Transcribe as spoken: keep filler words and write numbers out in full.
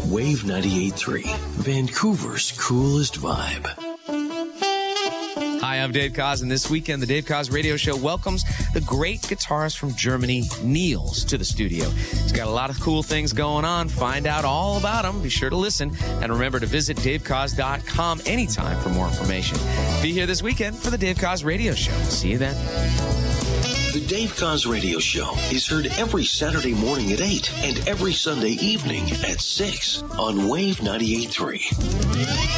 Wave ninety-eight point three, Vancouver's coolest vibe. Hi, I'm Dave Koz, and this weekend, the Dave Koz Radio Show welcomes the great guitarist from Germany, Niels, to the studio. He's got a lot of cool things going on. Find out all about him. Be sure to listen. And remember to visit dave koz dot com anytime for more information. Be here this weekend for the Dave Koz Radio Show. See you then. The Dave Koz Radio Show is heard every Saturday morning at eight and every Sunday evening at six on Wave ninety-eight point three.